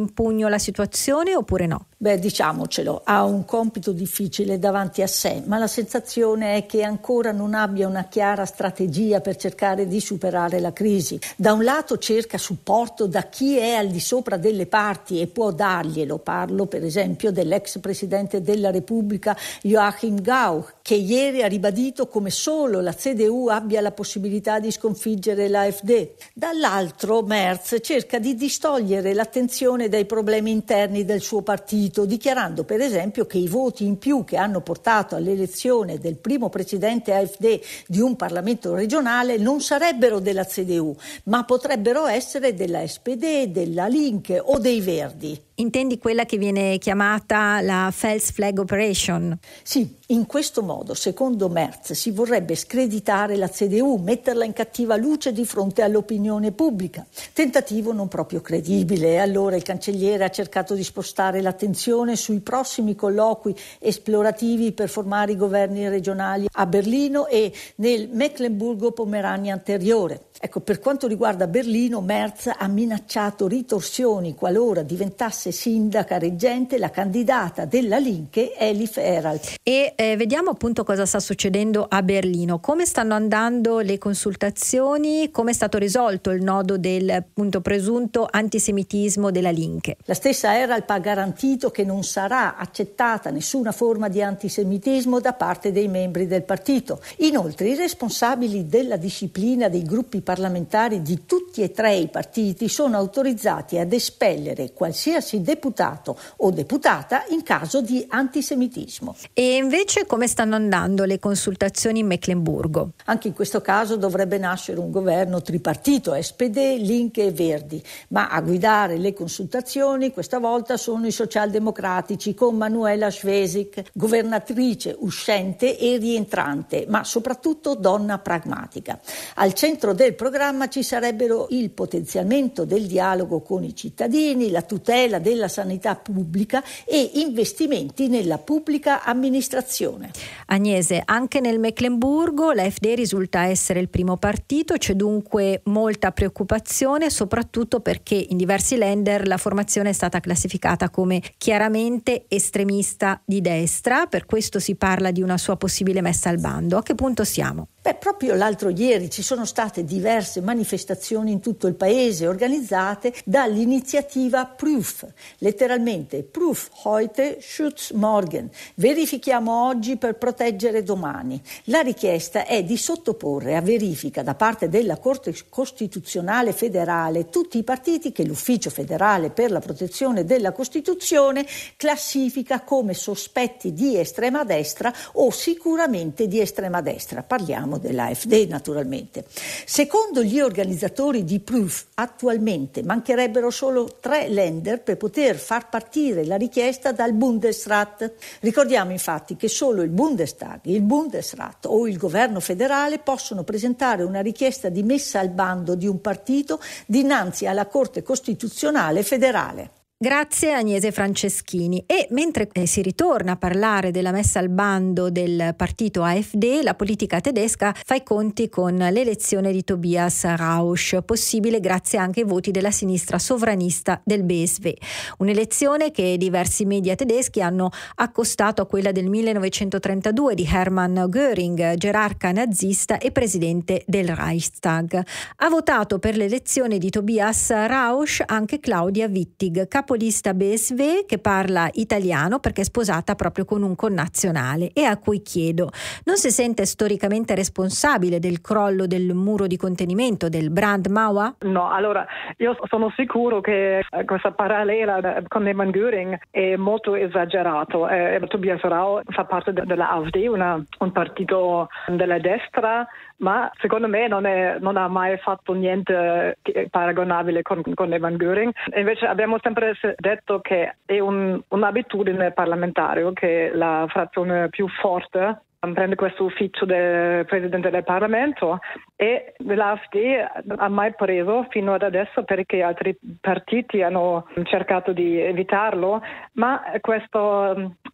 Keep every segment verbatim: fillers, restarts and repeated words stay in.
in pugno la situazione oppure no? Beh, diciamocelo, ha un compito difficile davanti a sé, ma la sensazione è che ancora non abbia una chiara strategia per cercare di superare la crisi. Da un lato cerca supporto da chi è al di sopra delle parti e può darglielo. Parlo per esempio dell'ex presidente della Repubblica Joachim Gauck, che ieri ha ribadito come solo la C D U abbia la possibilità di sconfiggere l'AfD. Dall'altro Merz cerca di distogliere l'attenzione dai problemi interni del suo partito, dichiarando per esempio che i voti in più che hanno portato all'elezione del primo presidente AfD di un Parlamento regionale non sarebbero della C D U, ma potrebbero essere della S P D, della Linke o dei Verdi. Intendi quella che viene chiamata la False Flag Operation? Sì, in questo modo, secondo Merz, si vorrebbe screditare la C D U, metterla in cattiva luce di fronte all'opinione pubblica. Tentativo non proprio credibile. Allora il cancelliere ha cercato di spostare l'attenzione sui prossimi colloqui esplorativi per formare i governi regionali a Berlino e nel Mecklenburgo-Pomerania anteriore. Ecco, per quanto riguarda Berlino, Merz ha minacciato ritorsioni qualora diventasse sindaca reggente la candidata della Linke Elif Erhard. E eh, vediamo appunto cosa sta succedendo a Berlino. Come stanno andando le consultazioni? Come è stato risolto il nodo del appunto presunto antisemitismo della Linke? La stessa Erhard ha garantito che non sarà accettata nessuna forma di antisemitismo da parte dei membri del partito. Inoltre i responsabili della disciplina dei gruppi parlamentari di tutti e tre i partiti sono autorizzati ad espellere qualsiasi deputato o deputata in caso di antisemitismo. E invece come stanno andando le consultazioni in Meclemburgo? Anche in questo caso dovrebbe nascere un governo tripartito, S P D, Linke e Verdi, ma a guidare le consultazioni questa volta sono i socialdemocratici con Manuela Schwesig, governatrice uscente e rientrante, ma soprattutto donna pragmatica. Al centro del programma ci sarebbero il potenziamento del dialogo con i cittadini, la tutela della sanità pubblica e investimenti nella pubblica amministrazione. Agnese, anche nel Meclemburgo l'AfD risulta essere il primo partito, c'è dunque molta preoccupazione, soprattutto perché in diversi Länder la formazione è stata classificata come chiaramente estremista di destra, per questo si parla di una sua possibile messa al bando. A che punto siamo? Beh, proprio l'altro ieri ci sono state diverse manifestazioni in tutto il paese organizzate dall'iniziativa Prüf, letteralmente Prüf heute, Schutz morgen, verifichiamo oggi per proteggere domani. La richiesta è di sottoporre a verifica da parte della Corte Costituzionale federale tutti i partiti che l'Ufficio federale per la protezione della Costituzione classifica come sospetti di estrema destra o sicuramente di estrema destra. Parliamo dell'AfD naturalmente. Secondo gli organizzatori di Prüf, attualmente mancherebbero solo tre Länder per poter far partire la richiesta dal Bundesrat. Ricordiamo infatti che solo il Bundestag, il Bundesrat o il governo federale possono presentare una richiesta di messa al bando di un partito dinanzi alla Corte Costituzionale federale. Grazie Agnese Franceschini. E mentre eh, si ritorna a parlare della messa al bando del partito AfD, la politica tedesca fa i conti con l'elezione di Tobias Rausch, possibile grazie anche ai voti della sinistra sovranista del B S W. Un'elezione che diversi media tedeschi hanno accostato a quella del millenovecentotrentadue di Hermann Göring, gerarca nazista e presidente del Reichstag. Ha votato per l'elezione di Tobias Rausch anche Claudia Wittig, capolista B S W che parla italiano perché è sposata proprio con un connazionale e a cui chiedo: non si sente storicamente responsabile del crollo del muro di contenimento, del Brandmauer? No, allora io sono sicuro che questa parallela con Hermann Göring è molto esagerato. Eh, Tobias Rausch fa parte della AfD, una, un partito della destra, ma secondo me non, è, non ha mai fatto niente paragonabile con, con Hermann Göring. Invece abbiamo sempre detto che è un, un'abitudine parlamentare che la frazione più forte prende questo ufficio del Presidente del Parlamento, e l'AfD ha mai preso fino ad adesso perché altri partiti hanno cercato di evitarlo, ma questo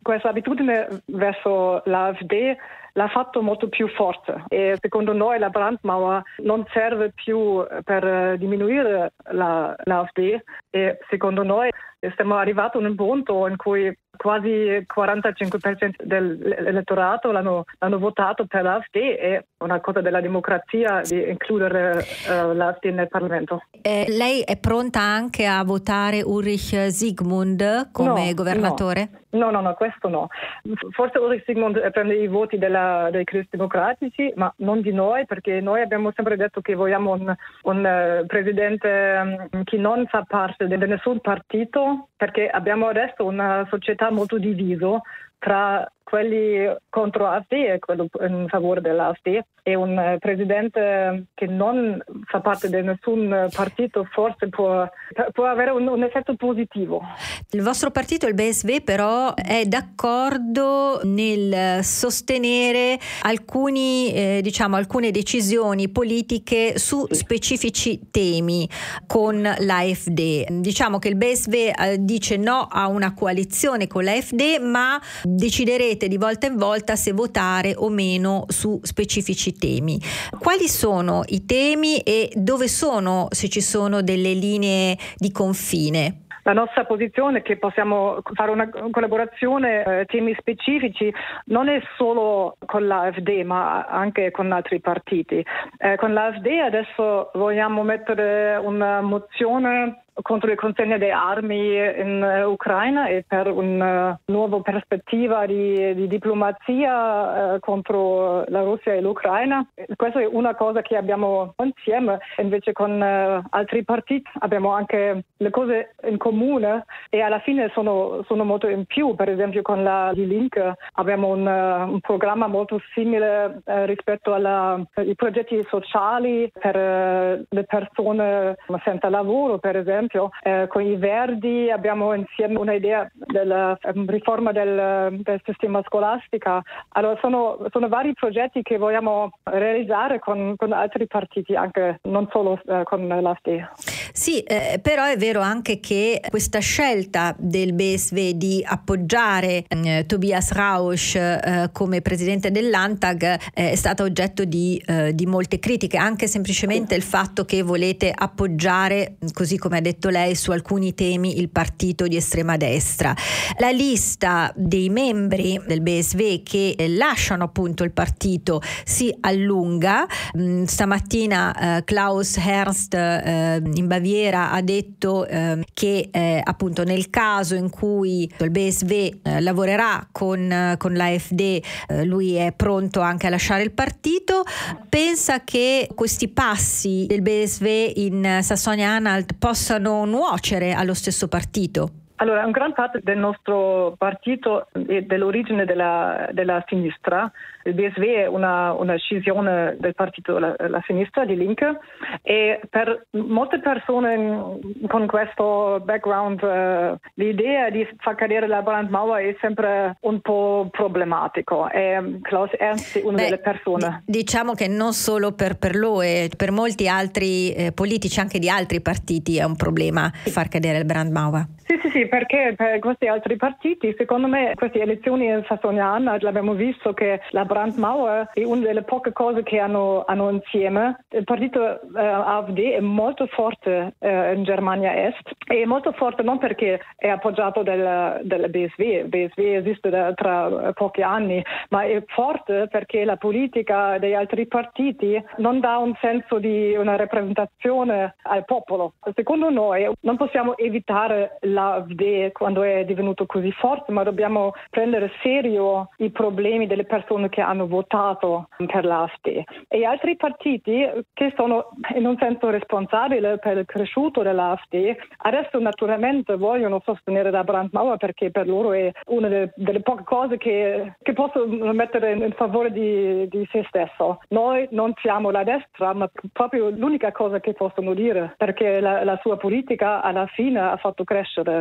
questa abitudine verso l'AfD l'ha fatto molto più forte e secondo noi la Brandmauer non serve più per diminuire la, l'AfD e secondo noi siamo arrivati a un punto in cui quasi quarantacinque per cento dell'elettorato l'hanno, l'hanno votato per l'AfD. È una cosa della democrazia di includere uh, l'AfD nel Parlamento. Eh, lei è pronta anche a votare Ulrich Zygmunt come no, governatore? No. no, no, no, questo no. Forse Ulrich Zygmunt prende i voti della, dei cristodemocratici, ma non di noi, perché noi abbiamo sempre detto che vogliamo un, un uh, presidente um, che non fa parte di nessun partito, perché abbiamo adesso una società molto divisa tra quelli contro l'AfD e quelli in favore dell'AfD e un uh, presidente che non fa parte di nessun partito forse può, può avere un, un effetto positivo. Il vostro partito, il B S V, però è d'accordo nel sostenere alcuni, eh, diciamo, alcune decisioni politiche su sì. specifici temi con l'AfD. Diciamo che il B S V eh, dice no a una coalizione con l'AfD, ma deciderete di volta in volta se votare o meno su specifici temi. Quali sono i temi e dove sono, se ci sono delle linee di confine? La nostra posizione è che possiamo fare una collaborazione, eh, temi specifici, non è solo con l'AfD ma anche con altri partiti. Eh, con l'AfD adesso vogliamo mettere una mozione contro le consegne di armi in uh, Ucraina e per una uh, nuova prospettiva di, di diplomazia uh, contro la Russia e l'Ucraina. Questa è una cosa che abbiamo insieme, invece con uh, altri partiti abbiamo anche le cose in comune e alla fine sono, sono molto in più. Per esempio con la Die Linke abbiamo un, uh, un programma molto simile uh, rispetto ai progetti sociali per uh, le persone senza lavoro, per esempio. Eh, con i Verdi abbiamo insieme un'idea della um, riforma del, del sistema scolastico. Allora sono, sono vari progetti che vogliamo realizzare con, con altri partiti, anche non solo eh, con l'AfD. Sì, eh, però è vero anche che questa scelta del B S V di appoggiare eh, Tobias Rausch eh, come presidente del Landtag eh, è stata oggetto di, eh, di molte critiche, anche semplicemente il fatto che volete appoggiare, così come ha detto lei, su alcuni temi il partito di estrema destra. La lista dei membri del B S V che lasciano appunto il partito si allunga. Mm, stamattina eh, Klaus Ernst eh, in Baviera ha detto eh, che eh, appunto nel caso in cui il B S V eh, lavorerà con, con l'AfD eh, lui è pronto anche a lasciare il partito. Pensa che questi passi del B S V in Sassonia-Anhalt possano nuocere allo stesso partito? Allora, un gran parte del nostro partito è dell'origine della, della sinistra. Il B S V è una, una scisione del partito la, la sinistra di Linke e per molte persone con questo background uh, l'idea di far cadere la Brandmauer è sempre un po' problematico e Klaus Ernst è una Beh, delle persone. D- diciamo che non solo per, per lui, per molti altri eh, politici anche di altri partiti è un problema far cadere il Brandmauer. Sì, sì, sì, perché per questi altri partiti, secondo me, queste elezioni in Sassonia-Anhalt l'abbiamo visto che la Brandmauer è una delle poche cose che hanno, hanno insieme. Il partito eh, AfD è molto forte eh, in Germania Est e è molto forte non perché è appoggiato dal, dal B S V, il B S V esiste da, tra pochi anni, ma è forte perché la politica degli altri partiti non dà un senso di una rappresentazione al popolo. Secondo noi non possiamo evitare l'AfD quando è divenuto così forte, ma dobbiamo prendere serio i problemi delle persone che hanno votato per l'AfD. E gli altri partiti che sono in un senso responsabili per il cresciuto dell'AfD adesso naturalmente vogliono sostenere la Brandmauer perché per loro è una delle, delle poche cose che, che possono mettere in, in favore di, di se stesso. Noi non siamo la destra, ma proprio l'unica cosa che possono dire, perché la, la sua politica alla fine ha fatto crescere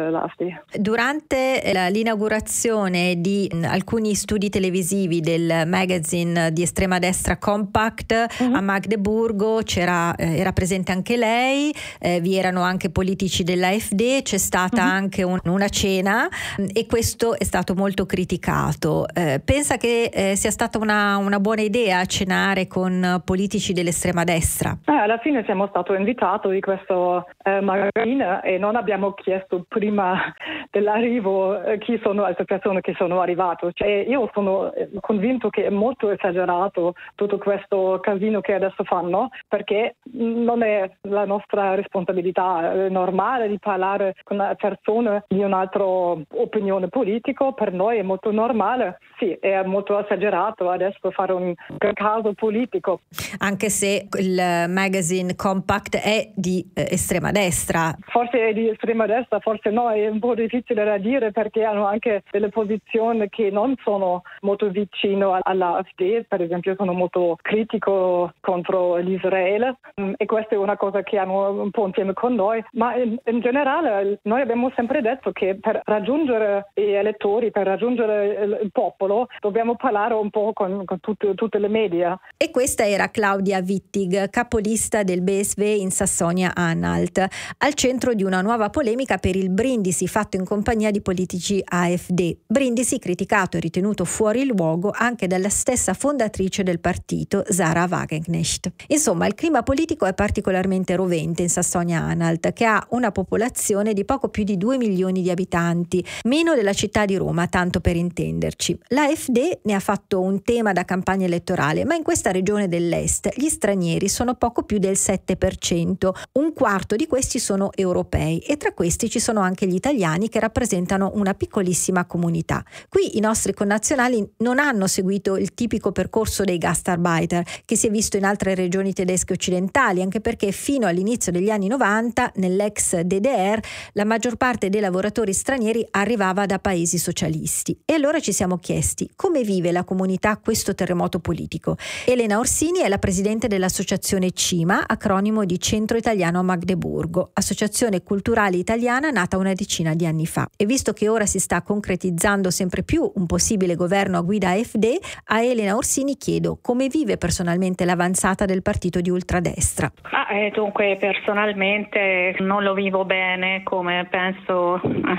l'A F D. Durante la, l'inaugurazione di mh, alcuni studi televisivi del magazine di estrema destra Compact mm-hmm. a Magdeburgo c'era, eh, era presente anche lei, eh, vi erano anche politici dell'A F D, c'è stata mm-hmm. anche un, una cena mh, e questo è stato molto criticato. Eh, pensa che eh, sia stata una, una buona idea cenare con politici dell'estrema destra? Eh, alla fine siamo stati invitati di questo eh, magazine e non abbiamo chiesto prima dell'arrivo eh, chi sono le persone che sono arrivate. Cioè, io sono convinto che è molto esagerato tutto questo casino che adesso fanno, perché non è la nostra responsabilità. È normale di parlare con una persona di un'altra opinione politica, per noi è molto normale. Sì, è molto esagerato adesso fare un caso politico. Anche se il magazine Compact è di eh, estrema destra. Forse è di estrema destra, forse no, è un po' difficile da dire perché hanno anche delle posizioni che non sono molto vicino all'A F D, per esempio sono molto critico contro l'Israele e questa è una cosa che hanno un po' insieme con noi, ma in, in generale noi abbiamo sempre detto che per raggiungere gli elettori, per raggiungere il, il popolo, dobbiamo parlare un po' con, con tutte, tutte le media. E questa era Claudia Wittig, capolista del B S W in Sassonia-Anhalt, al centro di una nuova polemica per il brindisi fatto in compagnia di politici A F D. Brindisi criticato e ritenuto fuori luogo anche dalla stessa fondatrice del partito, Sarah Wagenknecht. Insomma, il clima politico è particolarmente rovente in Sassonia-Anhalt, che ha una popolazione di poco più di due milioni di abitanti, meno della città di Roma, tanto per intenderci. L'A F D ne ha fatto un tema da campagna elettorale, ma in questa regione dell'Est gli stranieri sono poco più del sette per cento, un quarto di questi sono europei e tra questi ci sono anche gli italiani che rappresentano una piccolissima comunità. Qui i nostri connazionali non hanno seguito il tipico percorso dei Gastarbeiter che si è visto in altre regioni tedesche occidentali, anche perché fino all'inizio degli anni novanta nell'ex D D R la maggior parte dei lavoratori stranieri arrivava da paesi socialisti. E allora ci siamo chiesti come vive la comunità questo terremoto politico. Elena Orsini è la presidente dell'associazione CIMA, acronimo di Centro Italiano a Magdeburgo, associazione culturale italiana nata una decina di anni fa. E visto che ora si sta concretizzando sempre più un possibile governo a guida A F D, a Elena Orsini chiedo come vive personalmente l'avanzata del partito di ultradestra. Ah, eh, dunque personalmente non lo vivo bene, come penso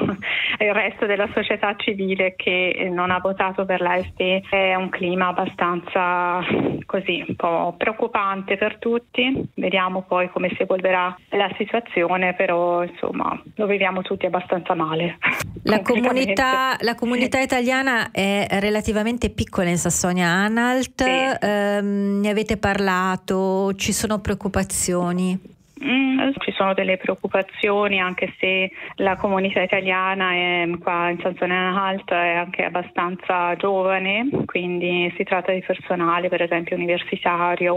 il resto della società civile che non ha votato per l'A F D. È un clima abbastanza così un po' preoccupante per tutti. Vediamo poi come si evolverà la situazione, però insomma lo viviamo tutti abbastanza male. La comunità, la comunità italiana è relativamente piccola in Sassonia-Anhalt, sì. ehm, ne avete parlato, ci sono preoccupazioni? Mm, ci sono delle preoccupazioni, anche se la comunità italiana è, qua in Sassonia-Anhalt è anche abbastanza giovane, quindi si tratta di personale per esempio universitario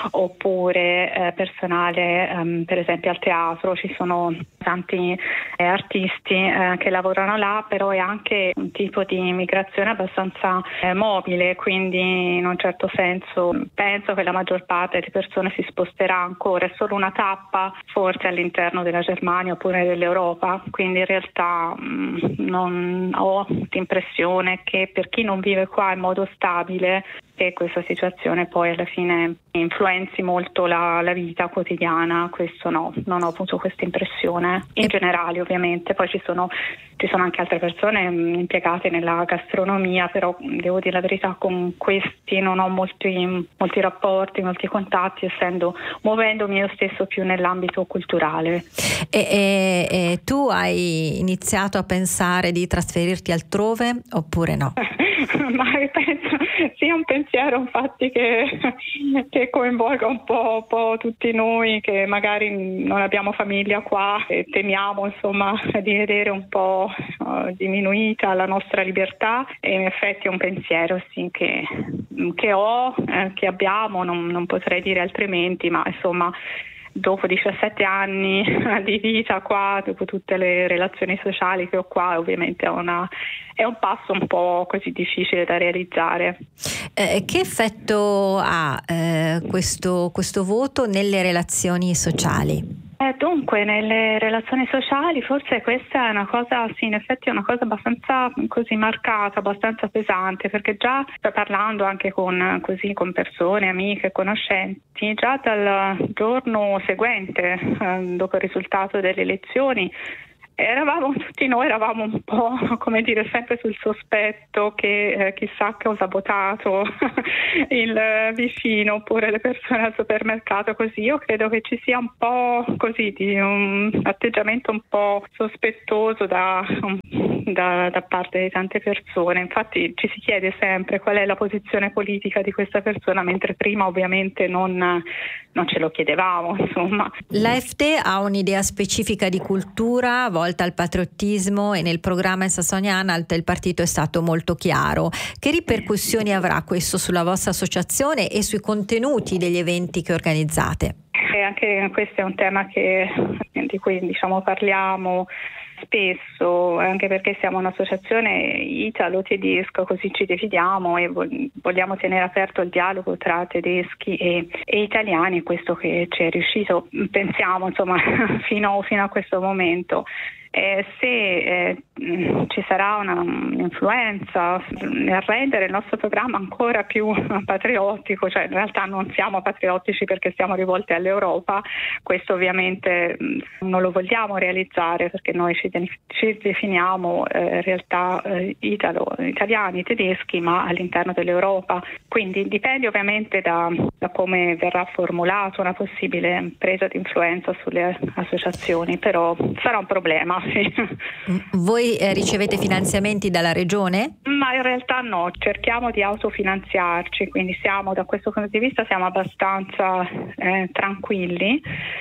oppure eh, personale um, per esempio al teatro. Ci sono tanti eh, artisti eh, che lavorano là, però è anche un tipo di immigrazione abbastanza eh, mobile, quindi in un certo senso penso che la maggior parte delle persone si sposterà ancora, è solo una tappa forse all'interno della Germania oppure dell'Europa, quindi in realtà mh, non ho l'impressione che per chi non vive qua in modo stabile che questa situazione poi alla fine influenzi molto la, la vita quotidiana. Questo no, non ho avuto questa impressione in generale ovviamente. Poi ci sono, ci sono anche altre persone mh, impiegate nella gastronomia, però devo dire la verità, con questi non ho molti, molti rapporti, molti contatti, essendo muovendomi io stesso più nell'ambito culturale. E, e, e tu hai iniziato a pensare di trasferirti altrove oppure no? Ma penso sia un pensiero infatti che, che coinvolga un po', un po' tutti noi che magari non abbiamo famiglia qua e temiamo insomma di vedere un po' uh, diminuita la nostra libertà, e in effetti è un pensiero sì che, che ho, eh, che abbiamo, non, non potrei dire altrimenti, ma insomma dopo diciassette anni di vita qua, dopo tutte le relazioni sociali che ho qua, ovviamente è, una, è un passo un po' così difficile da realizzare. Eh, che effetto ha eh, questo, questo voto nelle relazioni sociali? Eh, Eh, dunque, nelle relazioni sociali forse questa è una cosa, sì, in effetti è una cosa abbastanza così marcata, abbastanza pesante, perché già parlando anche con, così, con persone, amiche, conoscenti, già dal giorno seguente, eh, dopo il risultato delle elezioni, Eravamo tutti noi eravamo un po', come dire, sempre sul sospetto che eh, chissà che ho sabotato il vicino oppure le persone al supermercato, così. Io credo che ci sia un po' così di un atteggiamento un po' sospettoso da, da, da parte di tante persone. Infatti ci si chiede sempre qual è la posizione politica di questa persona, mentre prima ovviamente non, non ce lo chiedevamo, insomma. L'A F D ha un'idea specifica di cultura volta al patriottismo e nel programma in Sassonia-Anhalt il partito è stato molto chiaro. Che ripercussioni avrà questo sulla vostra associazione e sui contenuti degli eventi che organizzate? E anche questo è un tema che, di cui diciamo parliamo spesso, anche perché siamo un'associazione italo-tedesca, così ci dividiamo e vogliamo tenere aperto il dialogo tra tedeschi e, e italiani, questo che ci è riuscito, pensiamo, insomma, fino, fino a questo momento. Eh, se eh, ci sarà una, un'influenza nel rendere il nostro programma ancora più patriottico, cioè in realtà non siamo patriottici perché siamo rivolti all'Europa, questo ovviamente non lo vogliamo realizzare perché noi ci, ci definiamo eh, in realtà eh, italo, italiani, tedeschi, ma all'interno dell'Europa, quindi dipende ovviamente da, da come verrà formulata una possibile presa di influenza sulle associazioni, però sarà un problema. Sì. Voi eh, ricevete finanziamenti dalla regione? Ma in realtà no, cerchiamo di autofinanziarci, quindi siamo da questo punto di vista siamo abbastanza eh, tranquilli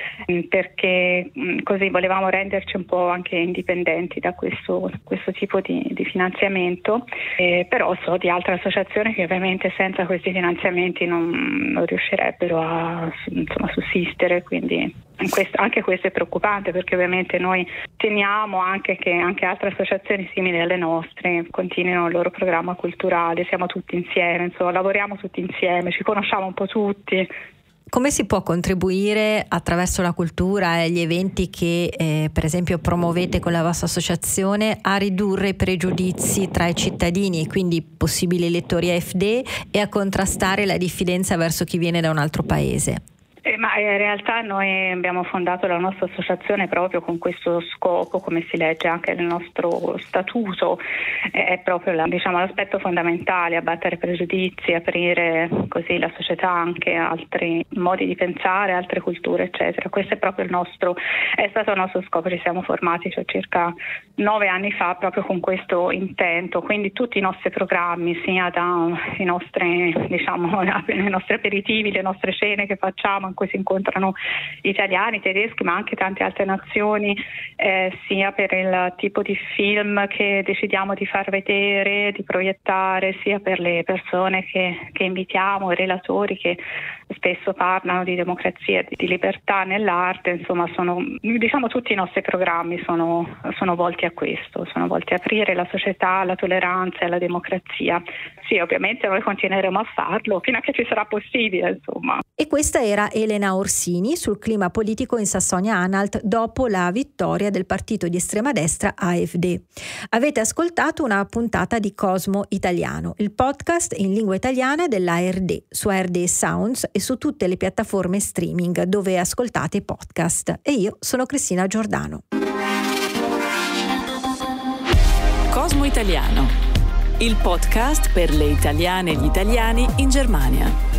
perché mh, così volevamo renderci un po' anche indipendenti da questo, questo tipo di, di finanziamento, eh, però so di altre associazioni che ovviamente senza questi finanziamenti non, non riuscirebbero a insomma, sussistere, quindi questo, anche questo è preoccupante perché ovviamente noi teniamo anche che anche altre associazioni simili alle nostre continuino il loro programma culturale, siamo tutti insieme, insomma lavoriamo tutti insieme, ci conosciamo un po' tutti. Come si può contribuire attraverso la cultura e gli eventi che eh, per esempio promuovete con la vostra associazione a ridurre i pregiudizi tra i cittadini, quindi possibili elettori A F D, e a contrastare la diffidenza verso chi viene da un altro paese? Eh, ma in realtà noi abbiamo fondato la nostra associazione proprio con questo scopo, come si legge anche nel nostro statuto, eh, è proprio la, diciamo, l'aspetto fondamentale, abbattere pregiudizi, aprire così la società anche a altri modi di pensare, altre culture, eccetera. Questo è proprio il nostro, è stato il nostro scopo, ci siamo formati cioè circa nove anni fa proprio con questo intento, quindi tutti i nostri programmi, sia dai nostri, diciamo, i nostri aperitivi, le nostre cene che facciamo, in cui si incontrano italiani, tedeschi, ma anche tante altre nazioni, eh, sia per il tipo di film che decidiamo di far vedere, di proiettare, sia per le persone che, che invitiamo, i relatori che spesso parlano di democrazia e di libertà nell'arte, insomma sono, diciamo tutti i nostri programmi sono, sono volti a questo, sono volti a aprire la società alla tolleranza e alla democrazia. Sì, ovviamente noi continueremo a farlo fino a che ci sarà possibile, insomma. E questa era Elena Orsini sul clima politico in Sassonia-Anhalt dopo la vittoria del partito di estrema destra A F D. Avete ascoltato una puntata di Cosmo Italiano, il podcast in lingua italiana dell'A R D, su A R D Sounds e su tutte le piattaforme streaming dove ascoltate podcast. E io sono Cristina Giordano. Cosmo Italiano, il podcast per le italiane e gli italiani in Germania.